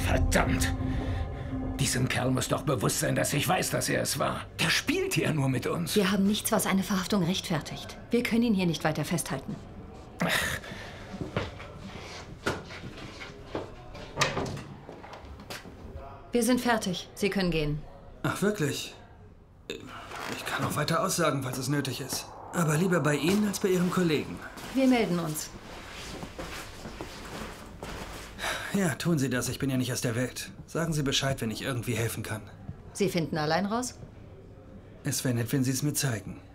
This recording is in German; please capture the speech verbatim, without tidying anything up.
Verdammt! Diesem Kerl muss doch bewusst sein, dass ich weiß, dass er es war. Der spielt hier nur mit uns. Wir haben nichts, was eine Verhaftung rechtfertigt. Wir können ihn hier nicht weiter festhalten. Ach. Wir sind fertig. Sie können gehen. Ach, wirklich? Ich kann auch weiter aussagen, falls es nötig ist. Aber lieber bei Ihnen als bei Ihrem Kollegen. Wir melden uns. Ja, tun Sie das. Ich bin ja nicht aus der Welt. Sagen Sie Bescheid, wenn ich irgendwie helfen kann. Sie finden allein raus? Es wäre nett, wenn Sie es mir zeigen.